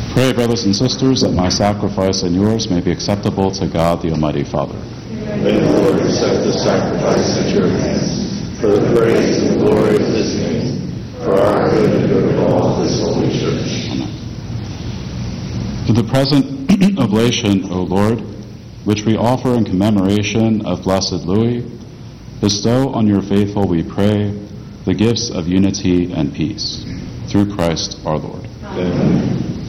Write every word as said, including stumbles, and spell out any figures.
Pray, brothers and sisters, that my sacrifice and yours may be acceptable to God, the Almighty Father. May the Lord accept the sacrifice at your hands, for the praise and glory of his name, for our good and good of all his holy church. Amen. For the present oblation, O Lord, which we offer in commemoration of Blessed Louis, bestow on your faithful, we pray, the gifts of unity and peace. Through Christ our Lord. Amen.